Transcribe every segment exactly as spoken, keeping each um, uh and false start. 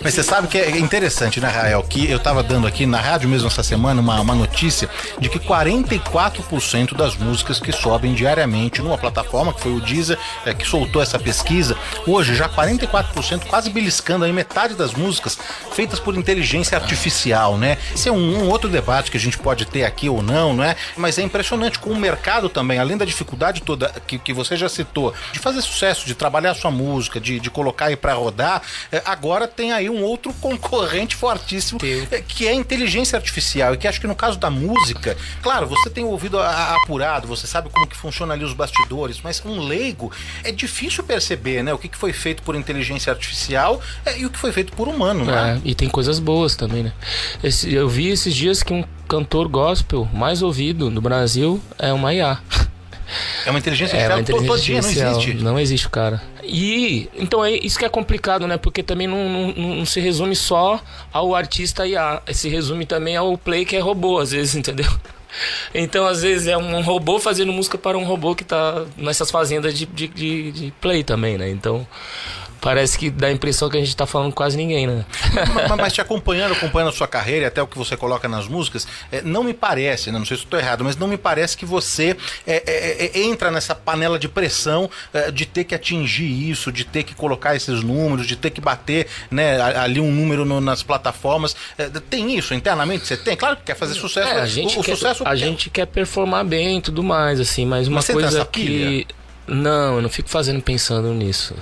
Mas você sabe que é interessante, né, Rael? Que eu tava dando aqui na rádio mesmo essa semana uma, uma notícia de que quarenta e quatro por cento das músicas que sobem diariamente numa plataforma, que foi o Deezer, é, que soltou essa pesquisa, hoje já quarenta e quatro por cento, quase beliscando aí metade das músicas feitas por inteligência artificial, né? Esse é um, um outro debate que a gente pode ter aqui ou não, não é? Mas é impressionante com o mercado também, além da dificuldade toda que, que você já citou, de fazer sucesso, de trabalhar a sua música, de, de colocar aí pra rodar, é, agora tem aí um outro concorrente fortíssimo, é, que é a inteligência artificial, e que acho que no caso da música, claro, você tem o ouvido a, a, apurado, você sabe como que funciona ali os bastidores, mas um leigo é difícil perceber, né, o que, que foi feito por inteligência artificial é, e o que foi feito por humano, né? É, e tem coisas boas também, né? Esse, eu vi esses dias que um cantor gospel mais ouvido no Brasil é uma I A. É uma inteligência é artificial, uma inteligência todinha, artificial, não existe. Não existe, cara. E então é isso que é complicado, né? Porque também não, não, não se resume só ao artista I A. Se resume também ao play que é robô, às vezes, entendeu? Então, às vezes, é um robô fazendo música para um robô que tá nessas fazendas de, de, de, de play também, né? Então, parece que dá a impressão que a gente tá falando com quase ninguém, né? Mas, mas te acompanhando, acompanhando a sua carreira e até o que você coloca nas músicas, é, não me parece, né, não sei se eu tô errado, mas não me parece que você é, é, é, entra nessa panela de pressão é, de ter que atingir isso, de ter que colocar esses números, de ter que bater, né, ali um número no, nas plataformas. É, tem isso internamente? Você tem? Claro que quer fazer sucesso. É, a gente, o, o quer, sucesso a gente quer performar bem e tudo mais, assim, mas uma mas você coisa tem essa que... pilha? Não, eu não fico fazendo pensando nisso.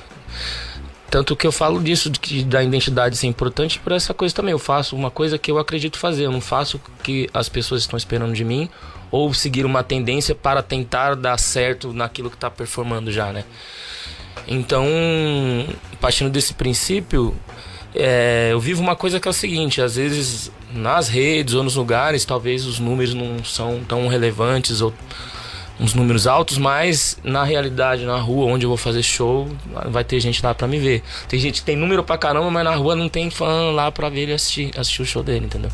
Tanto que eu falo disso, de que da identidade ser importante por essa coisa também. Eu faço uma coisa que eu acredito fazer. Eu não faço o que as pessoas estão esperando de mim ou seguir uma tendência para tentar dar certo naquilo que está performando já, né? Então, partindo desse princípio, é, eu vivo uma coisa que é o seguinte: às vezes nas redes ou nos lugares, talvez os números não são tão relevantes ou uns números altos, mas na realidade, na rua onde eu vou fazer show, vai ter gente lá pra me ver. Tem gente que tem número pra caramba, mas na rua não tem fã lá pra ver ele assistir, assistir o show dele, entendeu?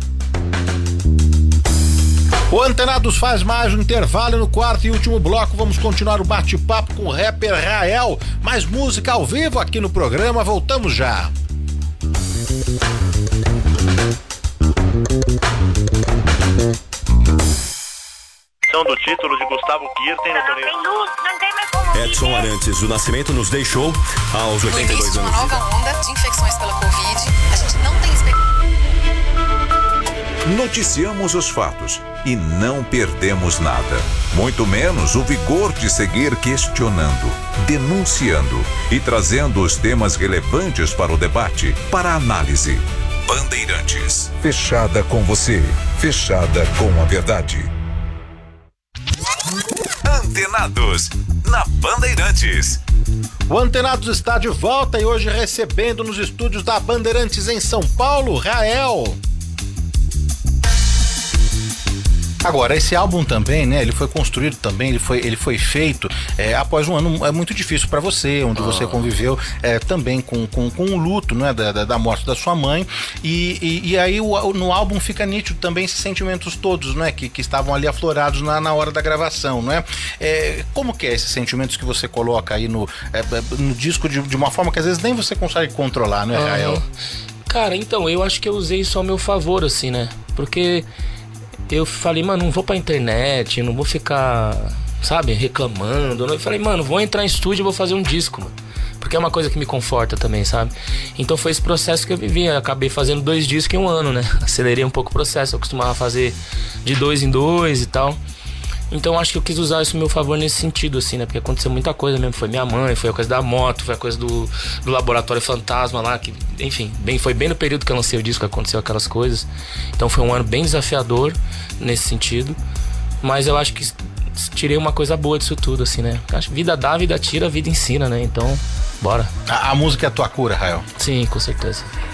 O Antenados faz mais um intervalo. No quarto e último bloco vamos continuar o bate-papo com o rapper Rael. Mais música ao vivo aqui no programa, voltamos já. Do título de Gustavo Kirten no torneio. Edson Arantes do Nascimento nos deixou aos oitenta e dois anos. Uma nova onda de infecções pela Covid. A gente não tem expectativa. Noticiamos os fatos e não perdemos nada. Muito menos o vigor de seguir questionando, denunciando e trazendo os temas relevantes para o debate, para a análise. Bandeirantes. Fechada com você. Fechada com a verdade. Antenados, na Bandeirantes. O Antenados está de volta e hoje recebendo nos estúdios da Bandeirantes em São Paulo, Rael. Agora, esse álbum também, né, ele foi construído também, ele foi, ele foi feito é, após um ano é muito difícil para você, onde você conviveu é, também com, com, com o luto, né, da, da morte da sua mãe, e, e, e aí o, no álbum fica nítido também esses sentimentos todos, né, que, que estavam ali aflorados na, na hora da gravação, né? É, como que é esses sentimentos que você coloca aí no, é, no disco de, de uma forma que às vezes nem você consegue controlar, né, Rael? Uhum. Cara, então, eu acho que eu usei isso ao meu favor, assim, né, porque eu falei, mano, não vou pra internet, não vou ficar, sabe, reclamando. Eu falei, mano, vou entrar em estúdio e vou fazer um disco, mano. Porque é uma coisa que me conforta também, sabe? Então foi esse processo que eu vivi. Eu acabei fazendo dois discos em um ano, né? Acelerei um pouco o processo. Eu costumava fazer de dois em dois e tal. Então acho que eu quis usar isso a meu favor nesse sentido, assim, né? Porque aconteceu muita coisa mesmo. Foi minha mãe, foi a coisa da moto, foi a coisa do, do Laboratório Fantasma lá, que, enfim, bem, foi bem no período que eu lancei o disco que aconteceu aquelas coisas. Então foi um ano bem desafiador nesse sentido. Mas eu acho que tirei uma coisa boa disso tudo, assim, né? Acho que vida dá, vida tira, vida ensina, né? Então, bora. A, a música é a tua cura, Rael? Sim, com certeza.